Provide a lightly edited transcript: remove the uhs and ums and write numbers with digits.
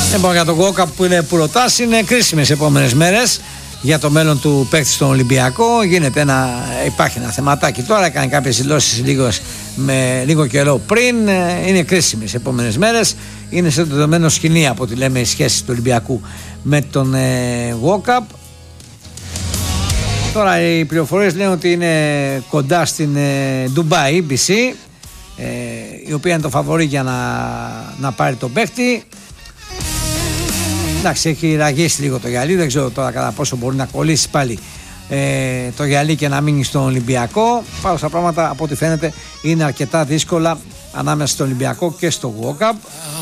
Λοιπόν, για τον Walkup που ρωτάς, είναι κρίσιμες επόμενες μέρες για το μέλλον του παίκτη στον Ολυμπιακό. Υπάρχει ένα θεματάκι τώρα, έκανε κάποιες δηλώσεις λίγο καιρό πριν. Είναι κρίσιμες επόμενες μέρες. Είναι σε δεδομένο σκηνή από ό,τι λέμε οι σχέσεις του Ολυμπιακού με τον Walkup. Τώρα οι πληροφορίες λένε ότι είναι κοντά στην Dubai BC, η οποία είναι το φαβορί για να πάρει τον παίκτη. Εντάξει, έχει ραγίσει λίγο το γυαλί, δεν ξέρω τώρα κατά πόσο μπορεί να κολλήσει πάλι το γυαλί και να μείνει στον Ολυμπιακό. Πάνω στα πράγματα από ό,τι φαίνεται είναι αρκετά δύσκολα ανάμεσα στον Ολυμπιακό και στο Walkup.